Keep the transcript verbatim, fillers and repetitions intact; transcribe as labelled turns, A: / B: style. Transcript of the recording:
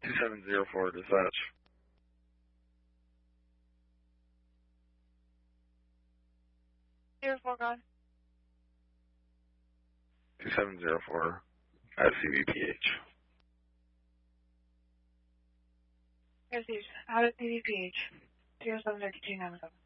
A: two seven zero four, dispatch.
B: Zero four, God.
A: two seven zero four at C B P H.
B: Received. Out at C B P H. zero seven zero two nine seven.